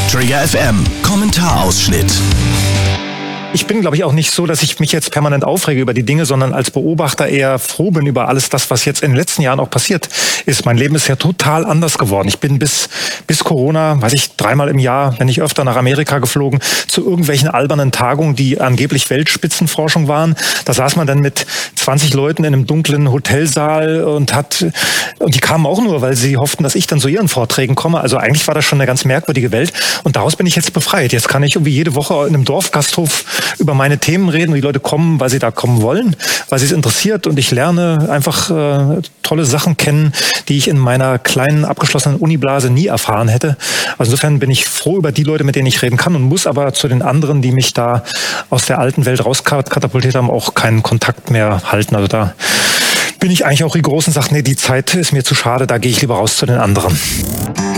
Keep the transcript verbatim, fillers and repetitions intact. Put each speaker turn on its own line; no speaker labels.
Trigger F M Kommentarausschnitt.
Ich bin, glaube ich, auch nicht so, dass ich mich jetzt permanent aufrege über die Dinge, sondern als Beobachter eher froh bin über alles das, was jetzt in den letzten Jahren auch passiert ist. Mein Leben ist ja total anders geworden. Ich bin bis bis Corona, weiß ich, dreimal im Jahr, wenn nicht öfter, nach Amerika geflogen, zu irgendwelchen albernen Tagungen, die angeblich Weltspitzenforschung waren. Da saß man dann mit zwanzig Leuten in einem dunklen Hotelsaal und hat, und die kamen auch nur, weil sie hofften, dass ich dann zu ihren Vorträgen komme. Also eigentlich war das schon eine ganz merkwürdige Welt. Und daraus bin ich jetzt befreit. Jetzt kann ich irgendwie jede Woche in einem Dorfgasthof über meine Themen reden. Die Leute kommen, weil sie da kommen wollen, weil sie es interessiert. Und ich lerne einfach äh, tolle Sachen kennen, die ich in meiner kleinen, abgeschlossenen Uniblase nie erfahren hätte. Also insofern bin ich froh über die Leute, mit denen ich reden kann, und muss aber zu den anderen, die mich da aus der alten Welt rauskatapultiert haben, auch keinen Kontakt mehr halten. Also da bin ich eigentlich auch rigoros und sage, nee, die Zeit ist mir zu schade, da gehe ich lieber raus zu den anderen.